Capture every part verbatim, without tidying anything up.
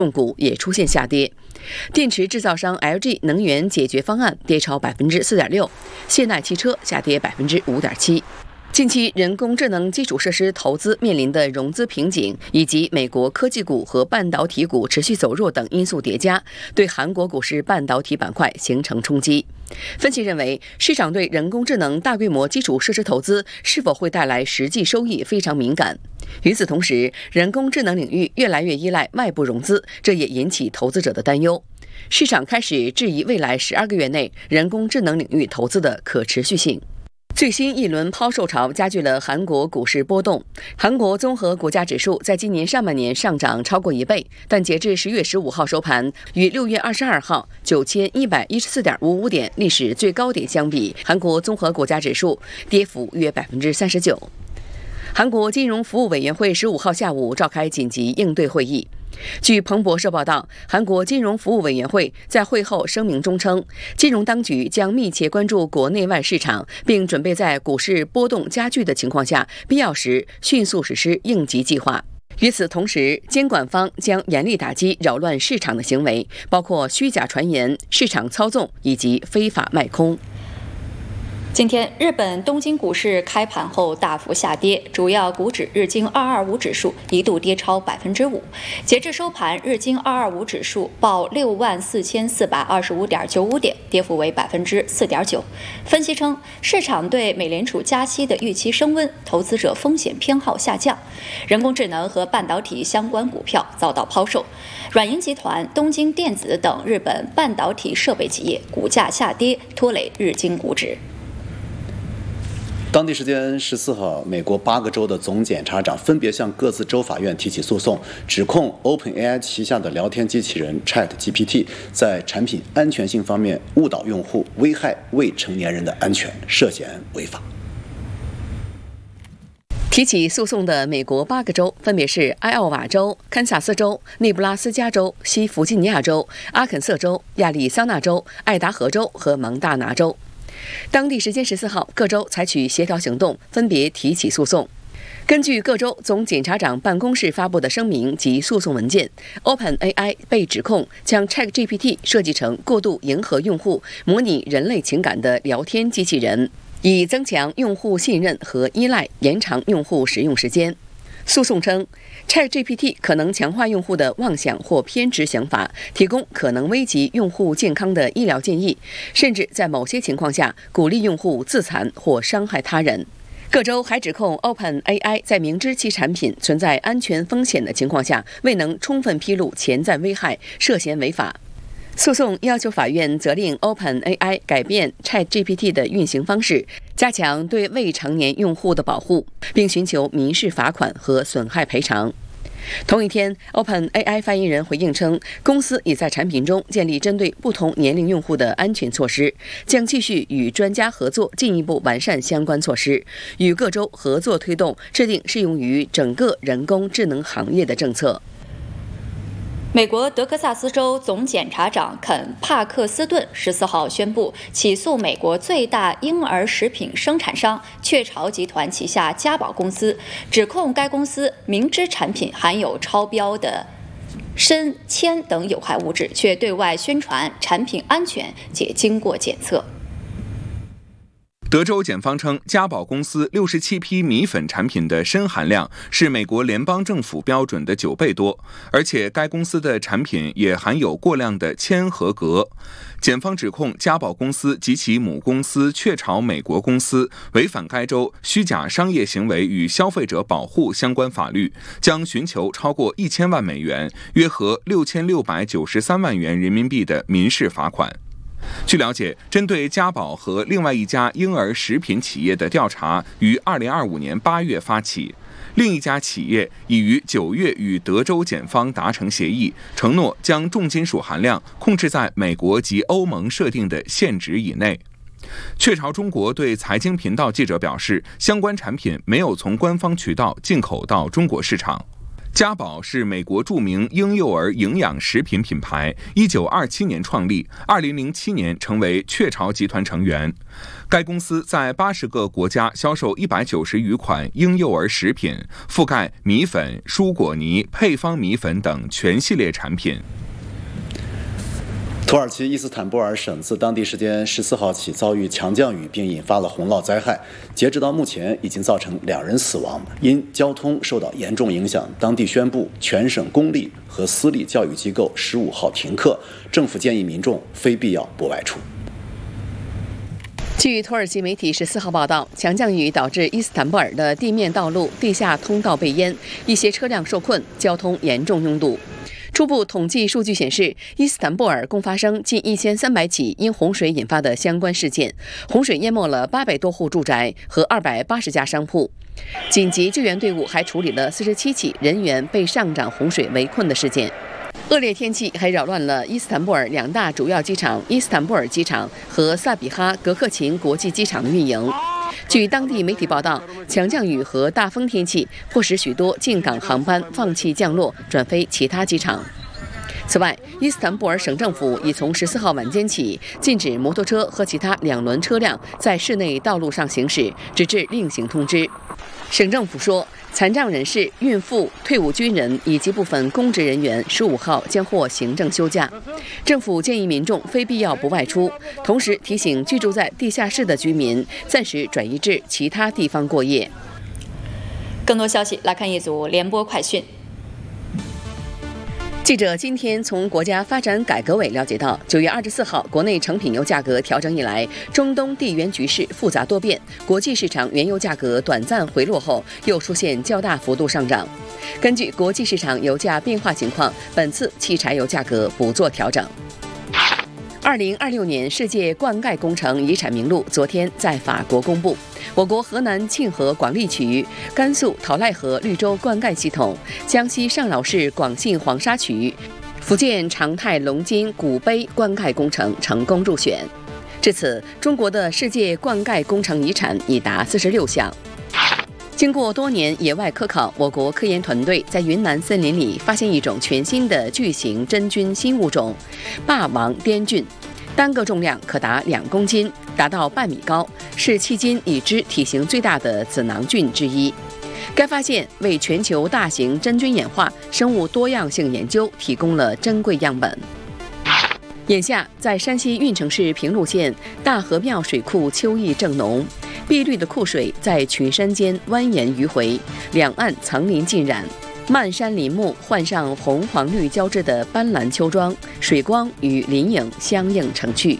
重股也出现下跌。电池制造商 L G 能源解决方案跌超百分之四点六，谢奈汽车下跌百分之五点七。近期人工智能基础设施投资面临的融资瓶颈，以及美国科技股和半导体股持续走弱等因素叠加，对韩国股市半导体板块形成冲击。分析认为，市场对人工智能大规模基础设施投资是否会带来实际收益非常敏感。与此同时，人工智能领域越来越依赖外部融资，这也引起投资者的担忧。市场开始质疑未来十二个月内人工智能领域投资的可持续性。最新一轮抛售潮加剧了韩国股市波动。韩国综合股价指数在今年上半年上涨超过一倍，但截至十月十五号收盘，与六月二十二号九千一百一十四点五五点历史最高点相比，韩国综合股价指数跌幅约百分之三十九。韩国金融服务委员会十五号下午召开紧急应对会议。据彭博社报道，韩国金融服务委员会在会后声明中称，金融当局将密切关注国内外市场，并准备在股市波动加剧的情况下，必要时迅速实施应急计划。与此同时，监管方将严厉打击扰乱市场的行为，包括虚假传言、市场操纵以及非法卖空。 今天，日本东京股市开盘后大幅下跌，主要股指日经二二五指数一度跌超百分之五。截至收盘，日经二二五指数报六万四千四百二十五点九五点，跌幅为百分之四点九。分析称，市场对美联储加息的预期升温，投资者风险偏好下降，人工智能和半导体相关股票遭到抛售。软银集团、东京电子等日本半导体设备企业股价下跌，拖累日经股指。 当地时间十四号，美国八个州的总检察长分别向各自州法院提起诉讼，指控 OpenAI 旗下的聊天机器人 ChatGPT 在产品安全性方面误导用户，危害未成年人的安全，涉嫌违法。 提起诉讼的美国八个州分别是艾奥瓦州、堪萨斯州、内布拉斯加州、西弗吉尼亚州、阿肯色州、亚利桑那州、爱达荷州和蒙大拿州。当地时间十四号，各州采取协调行动，分别提起诉讼。根据各州总检察长办公室发布的声明及诉讼文件， OpenAI 被指控将 ChatGPT 设计成过度迎合用户、模拟人类情感的聊天机器人，以增强用户信任和依赖，延长用户使用时间。诉讼称 ChatGPT 可能强化用户的妄想或偏执想法，提供可能危及用户健康的医疗建议，甚至在某些情况下鼓励用户自残或伤害他人。各州还指控 OpenAI 在明知其产品存在安全风险的情况下，未能充分披露潜在危害，涉嫌违法。诉讼要求法院责令 OpenAI 改变 ChatGPT 的运行方式，加强对未成年用户的保护，并寻求民事罚款和损害赔偿。同一天 ，OpenAI 发言人回应称，公司已在产品中建立针对不同年龄用户的安全措施，将继续与专家合作，进一步完善相关措施，与各州合作推动制定适用于整个人工智能行业的政策。 美国德克萨斯州总检察长肯·帕克斯顿十四号宣布起诉美国最大婴儿食品生产商雀巢集团旗下嘉宝公司，指控该公司明知产品含有超标的砷、铅等有害物质，却对外宣传产品安全且经过检测。 德州检方称，嘉宝公司六十七批米粉产品的砷含量是美国联邦政府标准的九倍多，而且该公司的产品也含有过量的铅和镉。检方指控嘉宝公司及其母公司雀巢美国公司违反该州虚假商业行为与消费者保护相关法律，将寻求超过一千万美元，约合六千六百九十三万元人民币的民事罚款。据了解，针对嘉宝和另外一家婴儿食品企业的调查于二零二五年八月发起，另一家企业已于九月与德州检方达成协议，承诺将重金属含量控制在美国及欧盟设定的限值以内。雀巢中国对财经频道记者表示，相关产品没有从官方渠道进口到中国市场。 家宝是美国著名婴幼儿营养食品品牌，一九二七年创立，二零零七年成为雀巢集团成员。该公司在八十个国家销售一百九十余款婴幼儿食品，覆盖米粉、蔬果泥、配方米粉等全系列产品。 土耳其伊斯坦布尔省自当地时间十四号起遭遇强降雨，并引发了洪涝灾害。截止到目前，已经造成两人死亡。因交通受到严重影响，当地宣布全省公立和私立教育机构十五号停课。政府建议民众非必要不外出。 据土耳其媒体十四号报道，强降雨导致伊斯坦布尔的地面道路、地下通道被淹，一些车辆受困，交通严重拥堵。初步统计数据显示，伊斯坦布尔共发生近一千三百起因洪水引发的相关事件，洪水淹没了八百多户住宅和二百八十家商铺。紧急救援队伍还处理了四十七起人员被上涨洪水围困的事件。恶劣天气还扰乱了伊斯坦布尔两大主要机场伊斯坦布尔机场和萨比哈格克琴国际机场的运营。据当地媒体报道，强降雨和大风天气迫使许多进港航班放弃降落，转飞其他机场。此外，伊斯坦布尔省政府已从十四号晚间起禁止摩托车和其他两轮车辆在市内道路上行驶，直至另行通知。省政府说，残障人士、孕妇、退伍军人以及部分公职人员十五号将获行政休假。政府建议民众非必要不外出，同时提醒居住在地下室的居民暂时转移至其他地方过夜。 更多消息来看一组联播快讯。 记者今天从国家发展改革委了解到，九月二十四号，国内成品油价格调整以来，中东地缘局势复杂多变，国际市场原油价格短暂回落后，又出现较大幅度上涨。根据国际市场油价变化情况，本次汽柴油价格不做调整。二零二六年世界灌溉工程遗产名录昨天在法国公布，我国河南沁河广利渠、甘肃陶赖河绿洲灌溉系统、江西上饶市广信黄沙渠、福建长泰龙津古碑灌溉工程成功入选。至此，中国的世界灌溉工程遗产已达四十六项。经过多年野外科考，我国科研团队在云南森林里发现一种全新的巨型真菌新物种——霸王滇菌，单个重量可达两公斤，达到半米高，是迄今已知体型最大的子囊菌之一。该发现为全球大型真菌演化、生物多样性研究提供了珍贵样本。眼下，在山西运城市平陆县大河庙水库秋意正浓，碧绿的库水在群山间蜿蜒迂回，两岸层林尽染，漫山林木换上红黄绿交织的斑斓秋装，水光与林影相映成趣。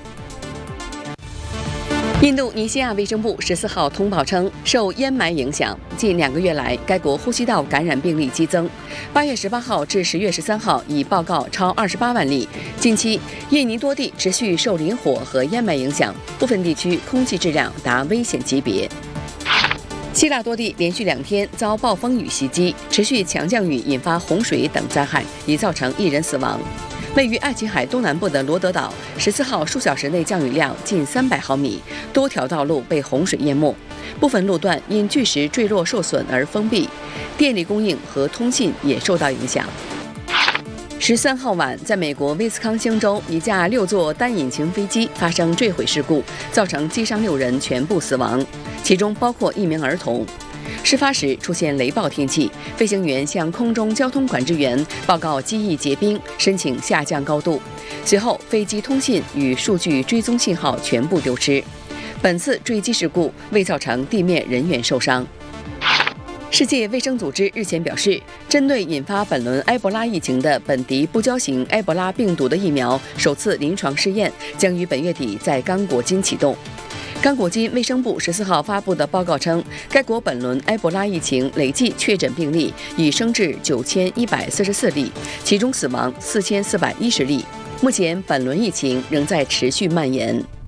印度尼西亚卫生部十四号通报称，受烟霾影响，近两个月来，该国呼吸道感染病例激增。八月十八号至十月十三号已报告超二十八万例。近期，印尼多地持续受林火和烟霾影响，部分地区空气质量达危险级别。希腊多地连续两天遭暴风雨袭击，持续强降雨引发洪水等灾害，已造成一人死亡。位于爱琴海东南部的罗德岛，十四号数小时内降雨量近三百毫米，多条道路被洪水淹没，部分路段因巨石坠落受损而封闭，电力供应和通信也受到影响。十三号晚，在美国威斯康星州，一架六座单引擎飞机发生坠毁事故，造成机上六人全部死亡，其中包括一名儿童。事发时出现雷暴天气，飞行员向空中交通管制员报告机翼结冰，申请下降高度。随后，飞机通信与数据追踪信号全部丢失。本次坠机事故未造成地面人员受伤。世界卫生组织日前表示，针对引发本轮埃博拉疫情的本地不交型埃博拉病毒的疫苗首次临床试验将于本月底在刚果金启动。刚果金卫生部十四号发布的报告称，该国本轮埃博拉疫情累计确诊病例已升至九千一百四十四例，其中死亡四千四百一十例。目前，本轮疫情仍在持续蔓延。